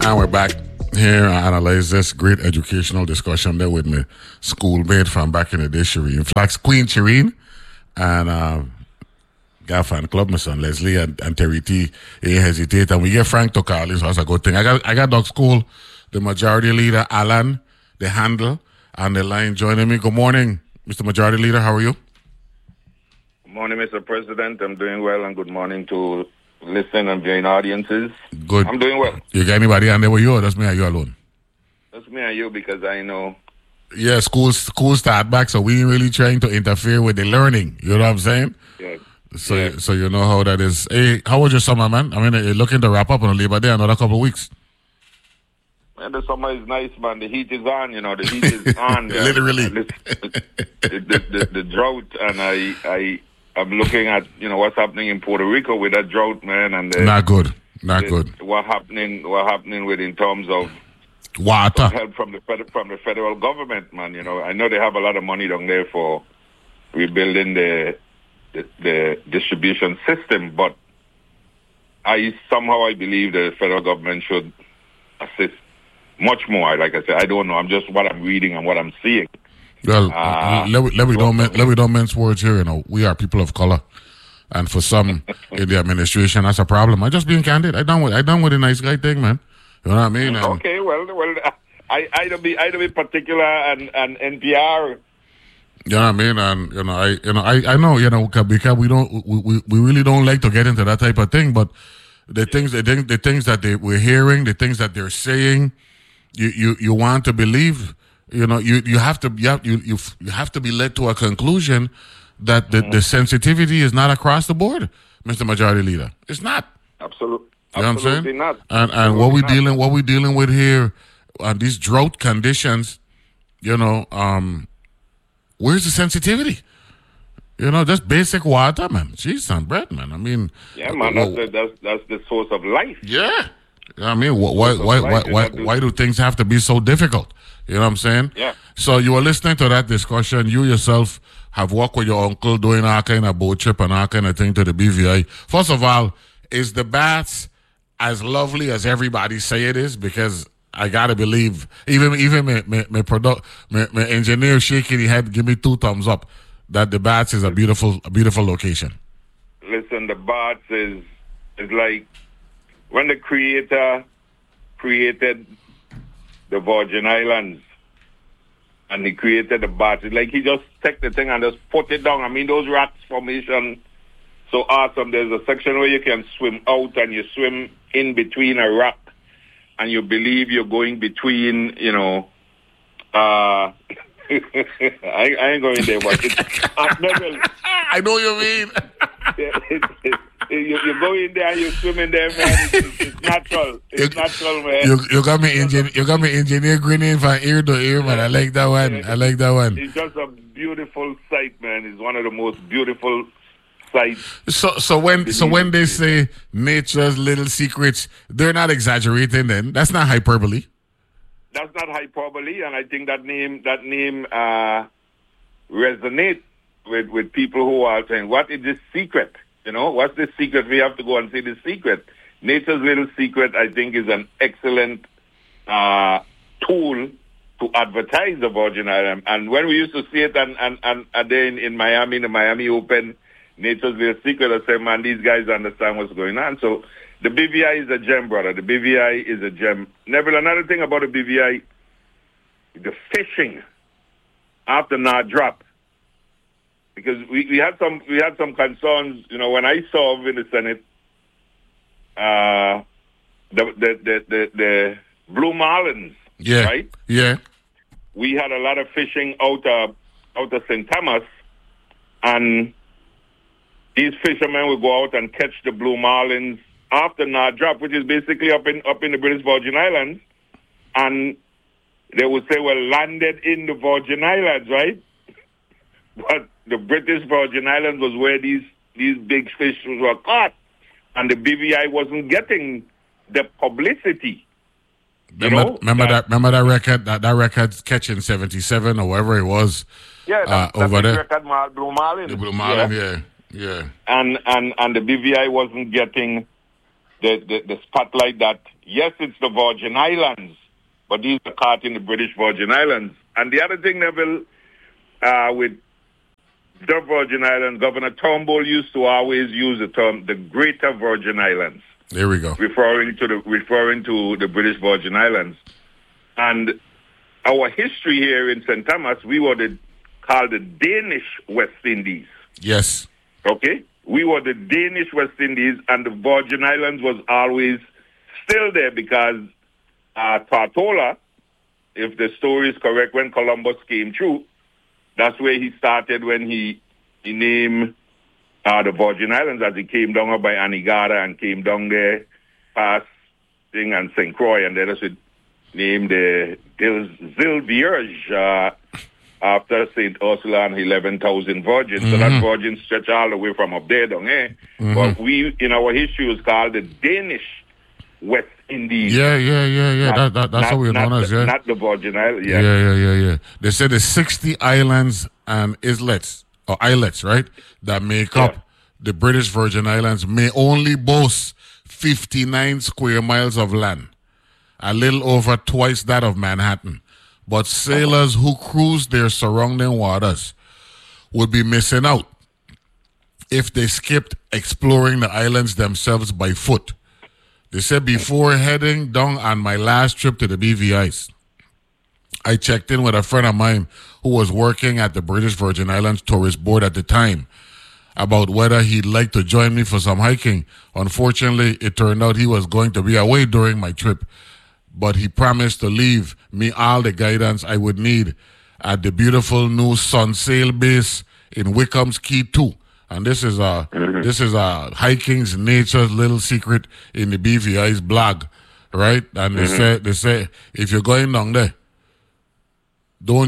And we're back here. I analyze this great educational discussion there with my schoolmate from back in the day, Shireen Flax, Queen Shireen, and Got fan club, my son Leslie and Terry T. He hesitate, and we get Frank Tokali, so that's a good thing. I got Dog School, the majority leader, Alan, the handle, and the line joining me. Good morning, Mr. Majority Leader. How are you? Good morning, Mr. President. I'm doing well, and good morning to listen and viewing audiences. Good. I'm doing well. You got anybody on there with you, or that's me or you alone? That's me and you, because I know. Yeah, school start back, so we ain't really trying to interfere with the learning. You know what I'm saying? Yeah. So you know how that is. Hey, how was your summer, man? I mean, you're looking to wrap up on Labor Day, another couple of weeks. Man, the summer is nice, man. The heat is on, The heat is on. Literally. The drought, and I'm looking at, what's happening in Puerto Rico with that drought, man. And Not good. Good. What happening with in terms of water help from the federal government, man. I know they have a lot of money down there for rebuilding the distribution system, but I believe the federal government should assist much more. Like I said, I don't know. I'm just what I'm reading and what I'm seeing. Well, let we don't mince words here. We are people of color, and for some in the administration, that's a problem. I'm just being candid. I done with the nice guy thing, man. You know what I mean? Okay, well, I don't be particular and NPR. You know what I mean? And I know, because we really don't like to get into that type of thing, but the things that we're hearing, the things that they're saying, you want to believe. You have to be led to a conclusion that the sensitivity is not across the board, Mr. Majority Leader. It's not. Absolutely. You know what I'm saying? Not. And what we dealing with here, these drought conditions, where's the sensitivity? Just basic water, man. Cheese and bread, man. I mean, yeah, man. That's the source of life. Yeah. I mean, why do things have to be so difficult? You know what I'm saying? Yeah. So you were listening to that discussion. You yourself have worked with your uncle doing all kind of boat trip and all kind of thing to the BVI. First of all, is the baths as lovely as everybody say it is? Because I gotta believe, even my engineer shaking his head, give me 2 thumbs up that the baths is a beautiful location. Listen, the baths is like when the Creator created the Virgin Islands and he created the baths. It's like he just took the thing and just put it down. I mean, those rocks formation so awesome. There's a section where you can swim out and you swim in between a rock. And you believe you're going between, I ain't going there, but I know what you mean. You go in there and you swim in there, man. It's natural. It's natural, man. You got me engineer grinning from ear to ear, man. I like that one. It's just a beautiful sight, man. It's one of the most beautiful sights. So when they say nature's little secrets, they're not exaggerating. Then that's not hyperbole. That's not hyperbole, and I think that name resonates with people who are saying, "What is this secret? What's the secret?" We have to go and say the secret. Nature's little secret, I think, is an excellent tool to advertise the Virgin Islands. And when we used to see it, and then in Miami, the Miami Open. Nature's little secret. I say, man, these guys understand what's going on. So the BVI is a gem, brother. The BVI is a gem. Neville, another thing about the BVI, the fishing after not drop. Because we had some concerns, when I served in the Senate, the Blue Marlins, right? Yeah. We had a lot of fishing out of St. Thomas, and these fishermen will go out and catch the Blue Marlins after not drop, which is basically up in the British Virgin Islands, and they would say, well, landed in the Virgin Islands, right? But the British Virgin Islands was where these big fish were caught, and the BVI wasn't getting the publicity. Remember that record? That record catching 77 or whatever it was. Yeah, over there. Record, Blue Marlin. The Blue Marlin, yeah. And the BVI wasn't getting the spotlight that yes, it's the Virgin Islands, but these are caught in the British Virgin Islands. And the other thing, Neville, with the Virgin Islands, Governor Turnbull used to always use the term the Greater Virgin Islands. There we go. Referring to the British Virgin Islands. And our history here in St. Thomas, we were called the Danish West Indies. Yes. Okay? We were the Danish West Indies, and the Virgin Islands was always still there because Tortola, if the story is correct, when Columbus came through, that's where he started when he named the Virgin Islands, as he came down by Anegada and came down there past Thing and St. Croix, and then that's what named the Zilvierge after St. Ursula and 11,000 virgins. So that virgin stretch all the way from up there down here. But we, in our history, was called the Danish West Indies. Yeah. That's how we're known as, yeah. Not the Virgin Islands, Yeah. They said the 60 islands and islets, right, that make up the British Virgin Islands may only boast 59 square miles of land, a little over twice that of Manhattan. But sailors who cruise their surrounding waters would be missing out if they skipped exploring the islands themselves by foot. They said before heading down on my last trip to the BVIs, I checked in with a friend of mine who was working at the British Virgin Islands Tourist Board at the time about whether he'd like to join me for some hiking. Unfortunately, it turned out he was going to be away during my trip, but he promised to leave me all the guidance I would need at the beautiful new Sunsail base in Wickham's Key 2. And this is hiking's nature's little secret in the BVI's blog, right? And they say if you're going down there, don't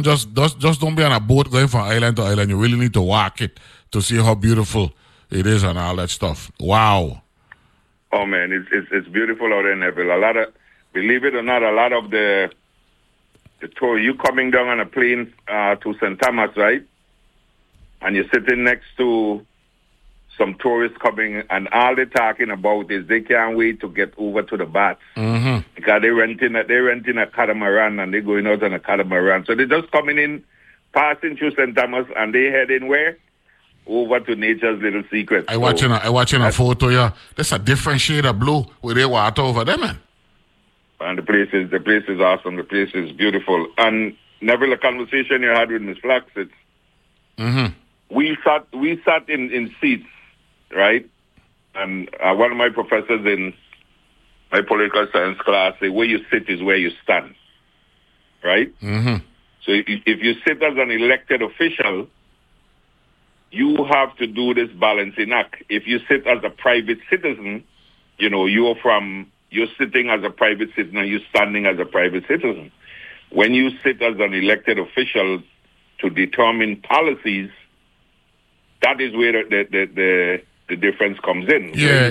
be on a boat going from island to island. You really need to walk it to see how beautiful it is and all that stuff. Wow. Oh man, it's beautiful out there, Neville. Believe it or not, a lot of the tour, you coming down on a plane to St. Thomas, right? And you're sitting next to some tourists coming, and all they're talking about is they can't wait to get over to the Bats. Because they're renting a catamaran, and they're going out on a catamaran. So they're just coming in, passing through St. Thomas, and they heading where? Over to nature's little secret. I watching a photo, yeah. There's a different shade of blue with the water over there, man. And the place is awesome. The place is beautiful. And Neville, a conversation you had with Ms. Flax, we sat in seats, right? And one of my professors in my political science class said, where you sit is where you stand, right? So if you sit as an elected official, you have to do this balancing act. If you sit as a private citizen, you're sitting as a private citizen and you're standing as a private citizen. When you sit as an elected official to determine policies, that is where the difference comes in. Yeah.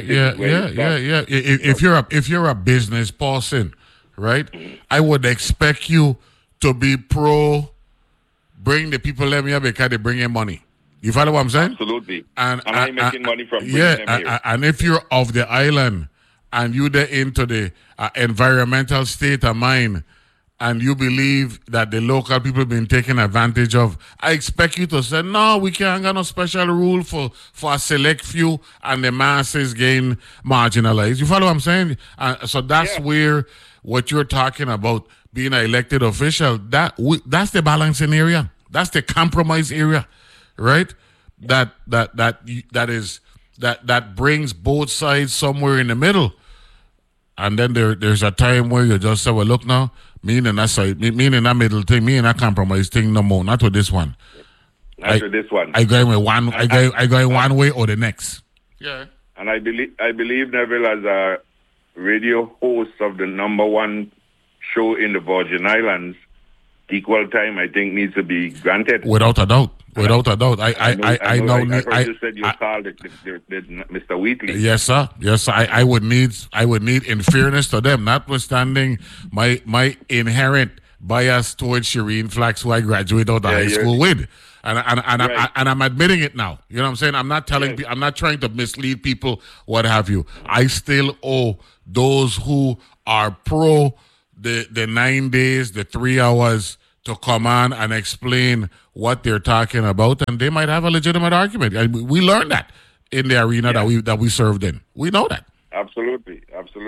If you're a business person, right, I would expect you to be pro bring the people them here because they bring in money. You follow what I'm saying? Absolutely. And I'm making money from bringing them here. And if you're of the island and you're into the environmental state of mind, and you believe that the local people been taken advantage of, I expect you to say, no, we can't get no special rule for a select few and the masses getting marginalized. You follow what I'm saying? So that's where what you're talking about, being an elected official, that's the balancing area. That's the compromise area, right? That brings both sides somewhere in the middle. And then there's a time where you just say, well, look now, me in that middle thing, me in that compromise thing, no more, not with this one. Not with this one. I go one way or the next. Yeah. And I believe Neville, as a radio host of the #1 show in the Virgin Islands, equal time, I think, needs to be granted. Without a doubt. I know. I heard you said you called Mr. Wheatley. Yes, sir. I would need, in fairness to them, notwithstanding my inherent bias towards Shireen Flax, who I graduated out of high school with. And I'm admitting it now. You know what I'm saying? I'm not telling I'm not trying to mislead people, what have you. I still owe those who are pro the 9 days, the 3 hours to come on and explain what they're talking about, and they might have a legitimate argument. And we learned that in the arena that we served in. We know that. Absolutely.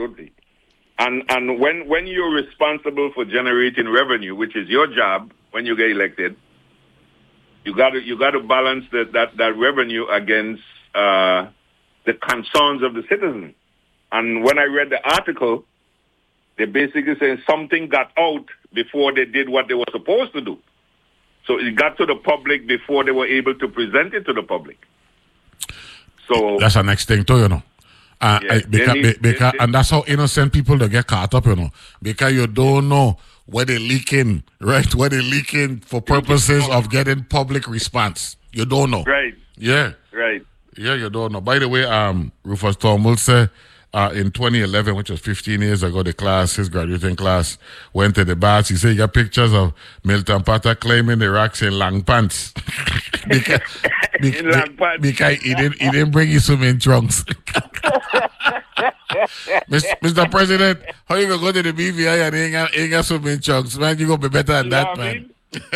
And when you're responsible for generating revenue, which is your job when you get elected, you got to balance that revenue against the concerns of the citizen. And when I read the article, they basically saying something got out before they did what they were supposed to do. So it got to the public before they were able to present it to the public. So that's the next thing too, you know. Because and that's how innocent people they get caught up, you know. Because you don't know where they're leaking, right? Where they're leaking for purposes of getting public response. You don't know. Right. Yeah. Right. Yeah, you don't know. By the way, Rufus Turnbull said in 2011, which was 15 years ago, his graduating class, went to the baths. He said he got pictures of Milton Potter climbing the rocks in long pants. because he didn't bring his swimming trunks. Mr. President, how you gonna go to the BVI and ain't got swimming trunks? Man, you gonna be better than that, man.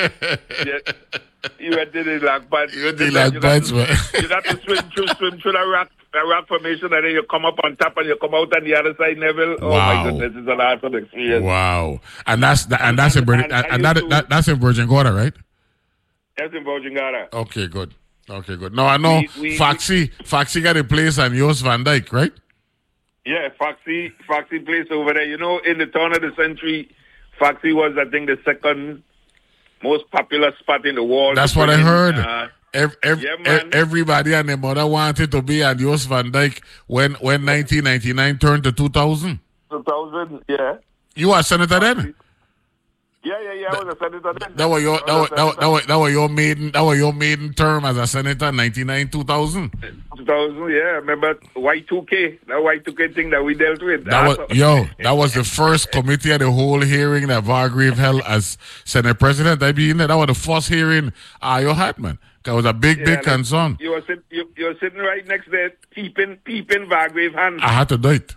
You went to the long pants. You went to the long pants, man. You got to swim through the rock formation, and then you come up on top and you come out on the other side, Neville. Oh my goodness, it's an awesome experience. Wow. And that's in Virgin Gorda, right? That's in Virgin Gorda. Okay, good. No, I know Foxy got a place on Joost Van Dyke, right? Yeah, Foxy place over there. You know, in the turn of the century, Foxy was, I think, the second most popular spot in the world. That's what I heard. Everybody and their mother wanted to be at Joost Van Dyke when 1999 turned to 2000. 2000, yeah. You were a senator then? Yeah. I was a senator then. That was your maiden term as a senator, 99, 2000. 2000, yeah. Remember Y2K, that Y2K thing that we dealt with. That was the first committee of the whole hearing that Vargrave held as Senate President. That was the first hearing you had, man. That was a big concern. You were sitting right next there, peeping Vargrave hand. I had to do it.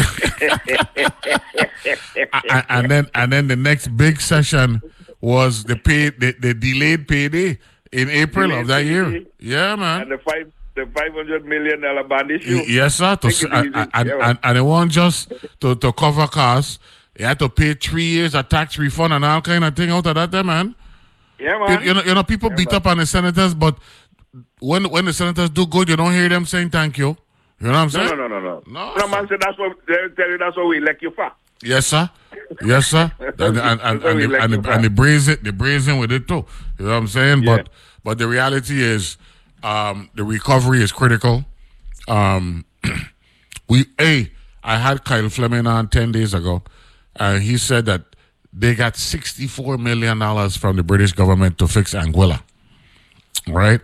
and then the next big session was the delayed payday in April of that year. Yeah, man. And the $500 million bond issue. Yes, sir. And it wasn't just to cover costs. You had to pay 3 years of tax refund and all kind of thing out of that there, man. Yeah, man. You know, people beat up on the senators, but when the senators do good, you don't hear them saying thank you. You know what I'm saying? No, man, so that's what they tell you. That's what we elect you for. Yes, sir. and they brazen with it too. You know what I'm saying? Yeah. But the reality is, the recovery is critical. I had Kyle Fleming on 10 days ago, and he said that they got $64 million from the British government to fix Anguilla. Right?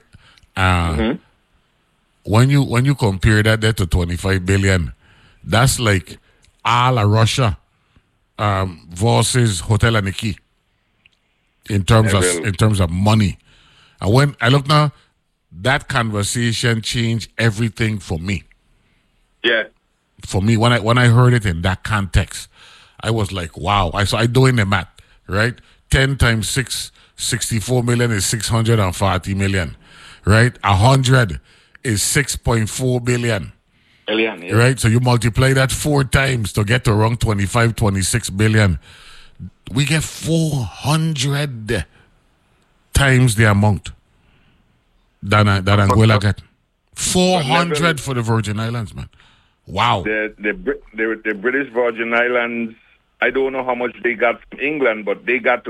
When you compare that to $25 billion, that's like all of Russia versus Hotel Aniki in terms of money. And when I look now, that conversation changed everything for me. Yeah. For me, when I heard it in that context, I was like, wow. I doing the math, right? 10 times 6, 64 million is 640 million, right? 100 is 6.4 billion. Yeah. Right? So you multiply that 4 times to get to around 25, 26 billion. We get 400 times the amount that Anguilla got. 400 for the Virgin Islands, man. Wow. The British Virgin Islands, I don't know how much they got from England, but they got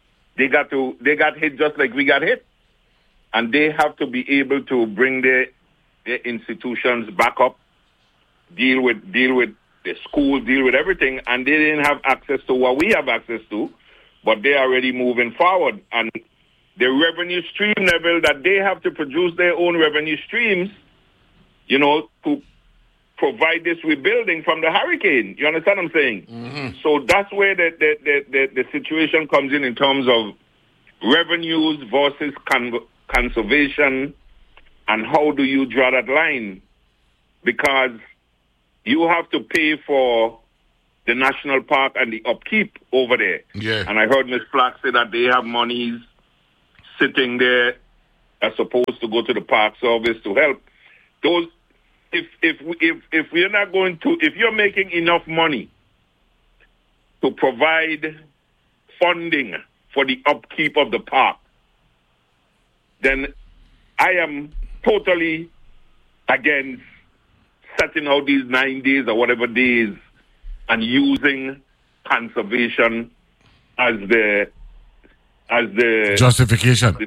hit just like we got hit. And they have to be able to bring their institutions back up, deal with the school, deal with everything, and they didn't have access to what we have access to, but they are already moving forward. And the revenue stream level that they have to produce their own revenue streams, you know, to provide this rebuilding from the hurricane. You understand what I'm saying? Mm-hmm. So that's where the situation comes in terms of revenues versus conservation, and how do you draw that line? Because you have to pay for the national park and the upkeep over there. Yeah. And I heard Ms. Flack say that they have monies sitting there as supposed to go to the park service to help. Those, if we're not going to, if you're making enough money to provide funding for the upkeep of the park, then I am totally against setting out these 9 days or whatever days and using conservation as the justification.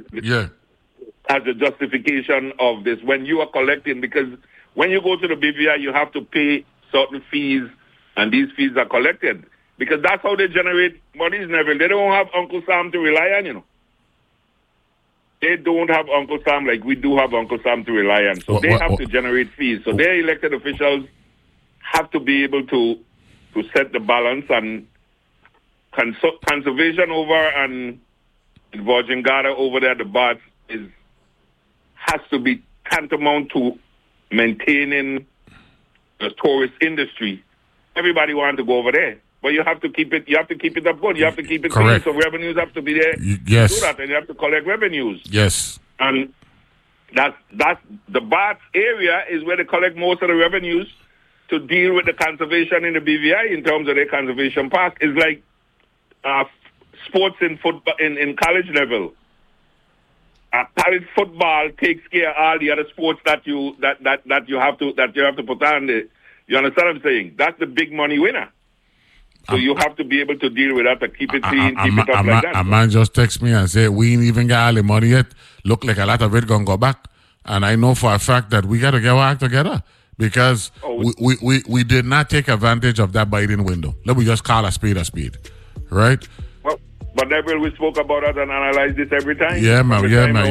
As the justification of this when you are collecting, because when you go to the BVI, you have to pay certain fees, and these fees are collected because that's how they generate monies. Neville, they don't have Uncle Sam to rely on, you know. They don't have Uncle Sam like we do have Uncle Sam to rely on. So they have to generate fees. So their elected officials have to be able to set the balance, and conservation over and Virgin Garda over there, the Baths, has to be tantamount to maintaining the tourist industry. Everybody wants to go over there, but you have to keep it. You have to keep it up good. You have to keep it clean. So revenues have to be there. Yes. To do that, and you have to collect revenues. Yes. And that's the Baths area is where they collect most of the revenues to deal with the conservation in the BVI in terms of their conservation park. It's like sports in football in college level. College football takes care of all the other sports that you have to put on there. You understand what I'm saying? That's the big money winner. So you have to be able to deal with that, to keep it clean, keep it up like that. A man just text me and say, we ain't even got all the money yet. Look like a lot of it gonna go back. And I know for a fact that we got to get our act together. Because we did not take advantage of that Biden window. Let me just call a speed, right? Well, but Neville, we spoke about it and analyzed this every time. Yeah, man.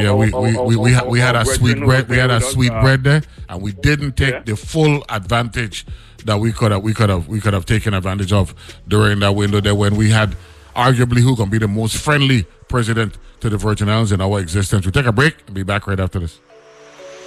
We had a sweet bread. We had a sweet bread there, and we didn't take the full advantage that we could have taken advantage of during that window there, when we had arguably who gonna be the most friendly president to the Virgin Islands in our existence. We take a break and be back right after this.